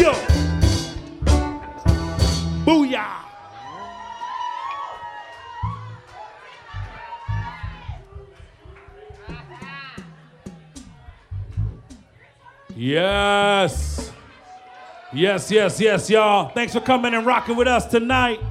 Yo. Booyah. Yes. Yes, yes, yes, y'all. Thanks for coming and rocking with us tonight.